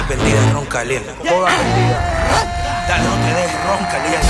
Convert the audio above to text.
vendida, ron caliente. Toda vendida. Dale, no te dejes, ron caliente.